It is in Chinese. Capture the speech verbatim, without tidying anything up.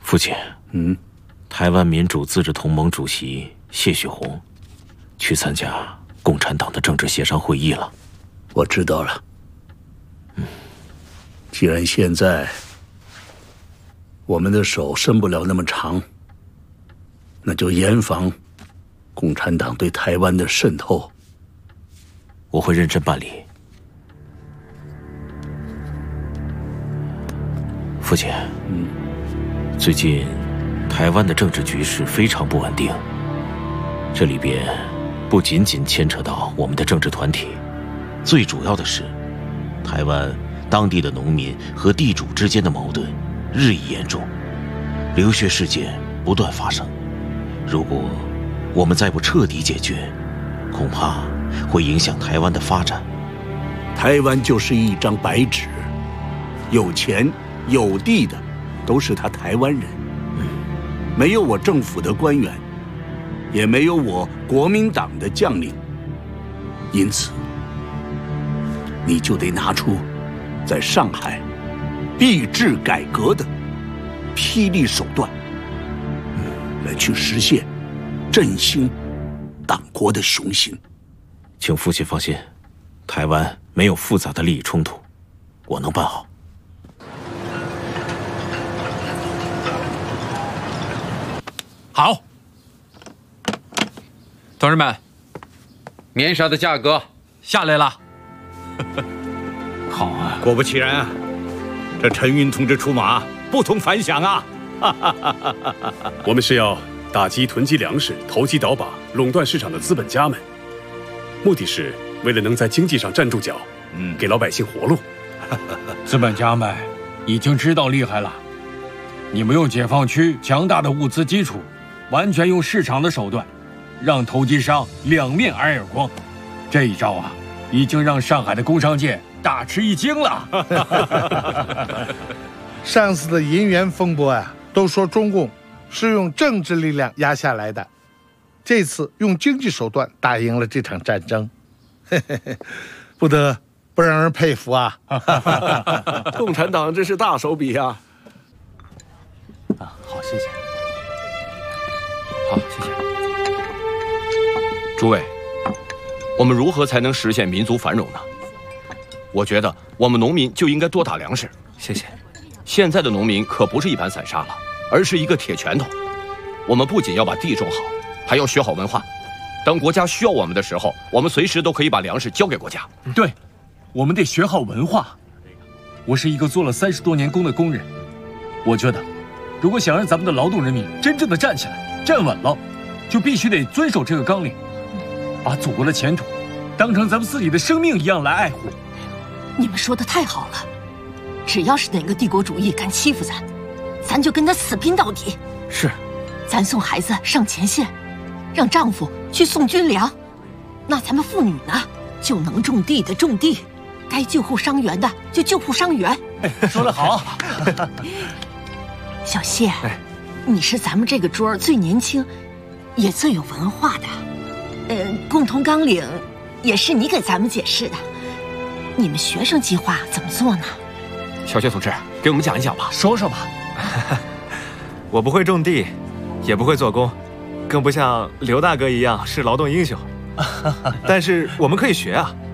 父亲， 嗯， 台湾民主自治同盟主席谢雪红去参加共产党的政治协商会议了。 我知道了。嗯，既然现在我们的手伸不了那么长，那就严防共产党对台湾的渗透。 我会认真办理。父亲， 嗯， 最近台湾的政治局势非常不稳定，这里边不仅仅牵扯到我们的政治团体，最主要的是，台湾当地的农民和地主之间的矛盾日益严重，流血事件不断发生。如果我们再不彻底解决，恐怕会影响台湾的发展。 台湾就是一张白纸，有钱有地的都是他台湾人，没有我政府的官员，也没有我国民党的将领，因此你就得拿出在上海币制改革的霹雳手段，来去实现振兴党国的雄心。 请父亲放心，台湾没有复杂的利益冲突，我能办好。 好，同志们，棉纱的价格下来了。 好啊！果不其然啊，这陈云同志出马，不同凡响啊！ 我们是要打击囤积粮食、投机倒把、垄断市场的资本家们，目的是为了能在经济上站住脚，嗯，给老百姓活路。 资本家们已经知道厉害了，你们用解放区强大的物资基础，完全用市场的手段，让投机商两面挨耳光。这一招啊，已经让上海的工商界大吃一惊了。 上次的银元风波啊，都说中共是用政治力量压下来的，这次用经济手段打赢了这场战争，不得不让人佩服啊！ 共产党真是大手笔啊！ 啊，好，谢谢。好，谢谢。 诸位，我们如何才能实现民族繁荣呢？我觉得我们农民就应该多打粮食。 谢谢。 现在的农民可不是一盘散沙了，而是一个铁拳头。我们不仅要把地种好，还要学好文化。当国家需要我们的时候，我们随时都可以把粮食交给国家。 对，我们得学好文化。我是一个做了三十多年工的工人，我觉得，如果想让咱们的劳动人民真正的站起来、站稳了，就必须得遵守这个纲领，把祖国的前途当成咱们自己的生命一样来爱护。 你们说的太好了，只要是哪个帝国主义敢欺负咱，咱就跟他死拼到底。 是， 咱送孩子上前线，让丈夫去送军粮，那咱们妇女呢，就能种地的种地，该救护伤员的就救护伤员。 哎，说得好。 小谢，哎，你是咱们这个桌最年轻，也最有文化的。呃，共同纲领也是你给咱们解释的。你们学生计划怎么做呢？ 小谢同志，给我们讲一讲吧。 说说吧。 我不会种地，也不会做工，更不像刘大哥一样是劳动英雄。但是我们可以学啊。